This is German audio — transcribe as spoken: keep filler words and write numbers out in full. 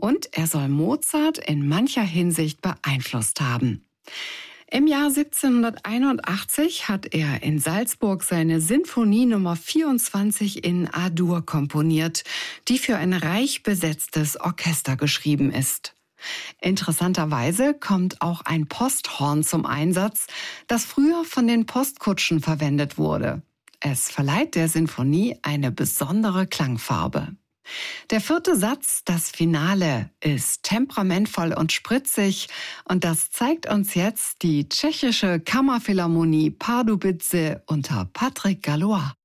Und er soll Mozart in mancher Hinsicht beeinflusst haben. Im Jahr siebzehnhunderteinundachtzig hat er in Salzburg seine Sinfonie Nummer vierundzwanzig in A-Dur komponiert, die für ein reich besetztes Orchester geschrieben ist. Interessanterweise kommt auch ein Posthorn zum Einsatz, das früher von den Postkutschen verwendet wurde. Es verleiht der Sinfonie eine besondere Klangfarbe. Der vierte Satz, das Finale, ist temperamentvoll und spritzig und das zeigt uns jetzt die tschechische Kammerphilharmonie Pardubice unter Patrick Gallois.